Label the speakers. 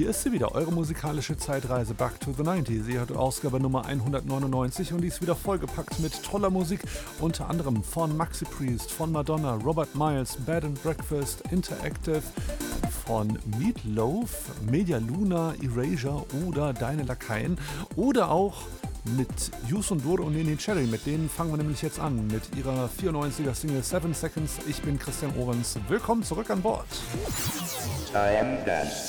Speaker 1: Hier ist sie wieder, eure musikalische Zeitreise Back to the 90s. Sie hat Ausgabe Nummer 199 und die ist wieder vollgepackt mit toller Musik, unter anderem von Maxi Priest, von Madonna, Robert Miles, Bed and Breakfast, Interactive, von Meatloaf, Media Luna, Erasure oder Deine Lakaien oder auch mit Youssou N'Dour und Nene Cherry. Mit denen fangen wir nämlich jetzt an mit ihrer 94er Single 7 Seconds. Ich bin Christian Ohrens. Willkommen zurück an Bord.
Speaker 2: I am dance.